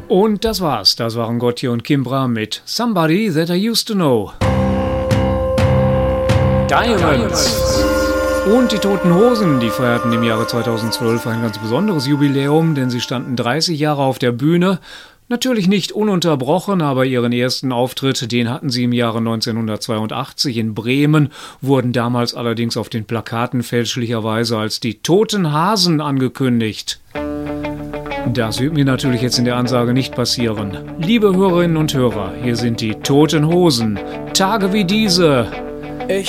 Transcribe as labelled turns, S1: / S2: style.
S1: Und das war's. Das waren Gotye und Kimbra mit Somebody That I Used to Know. Diamonds. Und die Toten Hosen, die feierten im Jahre 2012 ein ganz besonderes Jubiläum, denn sie standen 30 Jahre auf der Bühne. Natürlich nicht ununterbrochen, aber ihren ersten Auftritt, den hatten sie im Jahre 1982 in Bremen, wurden damals allerdings auf den Plakaten fälschlicherweise als die Toten Hasen angekündigt. Das wird mir natürlich jetzt in der Ansage nicht passieren. Liebe Hörerinnen und Hörer, hier sind die Toten Hosen. Tage wie diese.